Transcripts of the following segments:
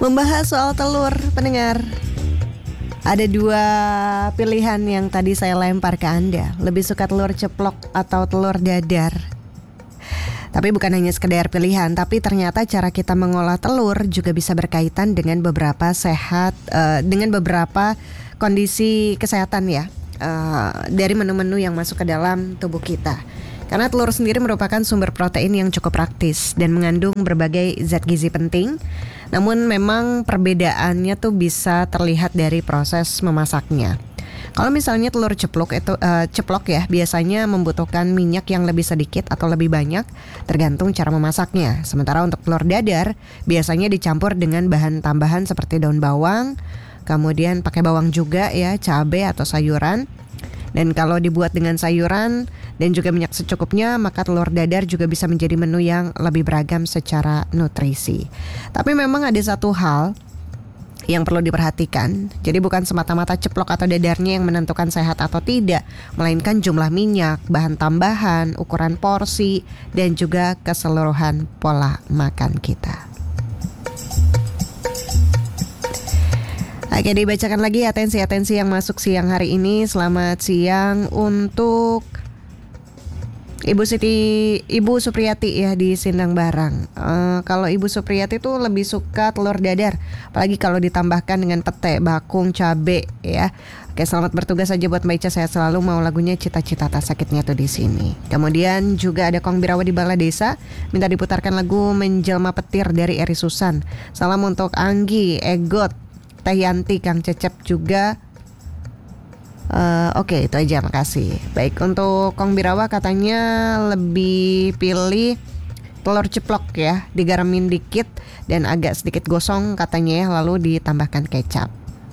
Membahas soal telur, pendengar. Ada dua pilihan yang tadi saya lempar ke Anda. Lebih suka telur ceplok atau telur dadar? Tapi bukan hanya sekedar pilihan, tapi ternyata cara kita mengolah telur juga bisa berkaitan dengan beberapa dengan beberapa kondisi kesehatan ya, dari menu-menu yang masuk ke dalam tubuh kita. Karena telur sendiri merupakan sumber protein yang cukup praktis dan mengandung berbagai zat gizi penting. Namun memang perbedaannya tuh bisa terlihat dari proses memasaknya. Kalau misalnya telur ceplok ya biasanya membutuhkan minyak yang lebih sedikit atau lebih banyak tergantung cara memasaknya. Sementara untuk telur dadar biasanya dicampur dengan bahan tambahan seperti daun bawang, kemudian pakai bawang juga ya, cabai atau sayuran. Dan kalau dibuat dengan sayuran dan juga minyak secukupnya, maka telur dadar juga bisa menjadi menu yang lebih beragam secara nutrisi. Tapi memang ada satu hal yang perlu diperhatikan. Jadi bukan semata-mata ceplok atau dadarnya yang menentukan sehat atau tidak, melainkan jumlah minyak, bahan tambahan, ukuran porsi, dan juga keseluruhan pola makan kita. Oke, dibacakan lagi atensi yang masuk siang hari ini. Selamat siang untuk Ibu Supriyati ya di Sindang Barang. Kalau Ibu Supriyati tuh lebih suka telur dadar, apalagi kalau ditambahkan dengan pete, bakung, cabe ya. Oke, selamat bertugas aja buat Mbak Ica, sehat selalu. Mau lagunya Cita-Cita Tak Sakitnya tuh di sini. Kemudian juga ada Kong Birawa di Bala Desa, minta diputarkan lagu Menjelma Petir dari Eri Susan. Salam untuk Anggi, Egot, Teh Yanti, Kang Cecep juga. Oke, itu aja, makasih. Baik, untuk Kong Birawa katanya lebih pilih telur ceplok ya, digaramin dikit dan agak sedikit gosong katanya ya, lalu ditambahkan kecap.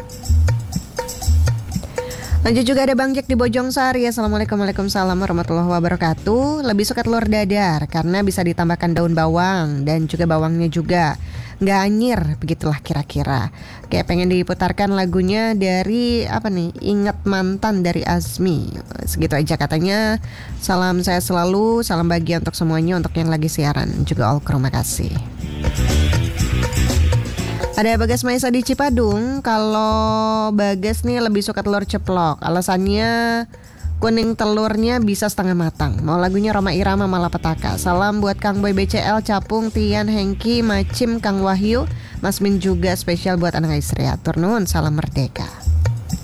Lanjut juga ada Bang Jack di Bojongsari. Assalamualaikum, waalaikumsalam warahmatullahi wabarakatuh. Lebih suka telur dadar karena bisa ditambahkan daun bawang dan juga bawangnya juga nggak anyir, begitulah kira-kira. Kayak pengen diputarkan lagunya dari apa nih, Ingat Mantan dari Azmi. Segitu aja katanya. Salam saya selalu, salam bahagia untuk semuanya, untuk yang lagi siaran juga all crew, makasih. Ada Bagas Maesa di Cipadung. Kalau Bagas nih lebih suka telur ceplok. Alasannya kuning telurnya bisa setengah matang. Mau lagunya Roma Irama Malapetaka. Salam buat Kang Boy BCL, Capung, Tian, Hengki, Macim, Kang Wahyu, Mas Min juga spesial buat anak istri. Atur nuhun, salam merdeka.